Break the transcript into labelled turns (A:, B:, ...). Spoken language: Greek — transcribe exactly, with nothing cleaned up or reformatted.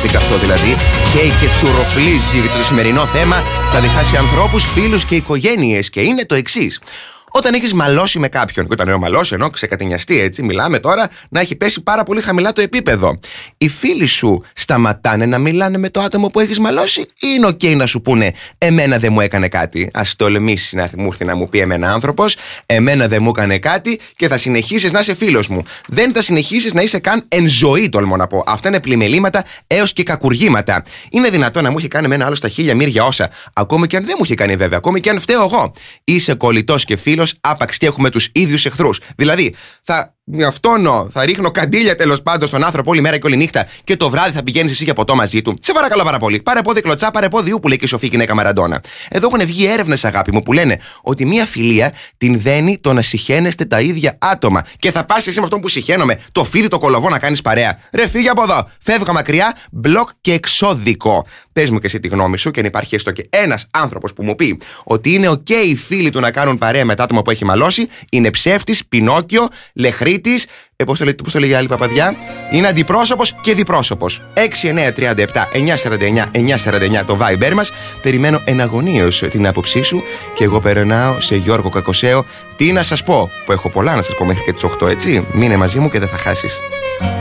A: Φανταστείτε αυτό δηλαδή. Καίει και τσουροφλίζει, γιατί το σημερινό θέμα θα διχάσει ανθρώπους, φίλους και οικογένειες. Και είναι το εξής. Όταν έχεις μαλώσει με κάποιον, και όταν λέω μαλώσει ενώ ξεκατενιαστεί έτσι, μιλάμε τώρα να έχει πέσει πάρα πολύ χαμηλά το επίπεδο. Οι φίλοι σου σταματάνε να μιλάνε με το άτομο που έχεις μαλώσει, ή είναι οκ okay να σου πούνε εμένα δεν μου έκανε κάτι? Ας το λεμίσει να μου έρθει να μου πει εμένα άνθρωπος, εμένα δεν μου έκανε κάτι, και θα συνεχίσεις να είσαι φίλος μου. Δεν θα συνεχίσεις να είσαι καν εν ζωή, τολμώ να πω. Αυτά είναι πλημελήματα έως και κακουργήματα. Είναι δυνατόν να μου έχει κάνει εμένα άλλο στα χίλια μύρια όσα, ακόμη και αν δεν μου έχει κάνει βέβαια, ακόμη και αν φταίω εγώ? Είσαι κολλητός και φίλος άπαξ και έχουμε τους ίδιους εχθρούς. Δηλαδή, θα αυτόνο, θα ρίχνω καντήλια τέλος πάντων στον άνθρωπο όλη μέρα και όλη νύχτα, και το βράδυ θα πηγαίνεις εσύ για ποτό μαζί του. Σε παρακαλώ πάρα πολύ. Πάρε πόδι κλωτσά, πάρε πόδι ου, που λέει και η σοφή γυναίκα Μαραντόνα. Εδώ έχουν βγει έρευνες, αγάπη μου, που λένε ότι μία φιλία την δένει το να συχαίνεστε τα ίδια άτομα. Και θα πας εσύ με αυτόν που συχαίνομαι, το φίδι το κολοβό, να κάνεις παρέα. Ρε, φύγε από εδώ. Φεύγα μακριά, μπλοκ και εξώδικο. Πες μου και εσύ τη γνώμη σου, και αν υπάρχει έστω και ένας άνθρωπος που μου πει ότι είναι οκ okay οι φίλοι του να κάνουν παρέα με τα άτομα που έχει μαλώσει, είναι ψεύτης, πινόκιο, λεχρίτης. Ε, πώς το λέει, πώς το λέει η άλλη παπαδιά? Είναι αντιπρόσωπος και διπρόσωπος. έξι εννιά τρία επτά εννιά σαράντα εννιά εννιά σαράντα εννιά το Viber μας. Περιμένω εναγωνίως την άποψή σου, και εγώ περνάω σε Γιώργο Κακοσέο. Τι να σας πω, που έχω πολλά να σας πω μέχρι και τις οκτώ, έτσι. Μείνε μαζί μου και δεν θα χάσεις.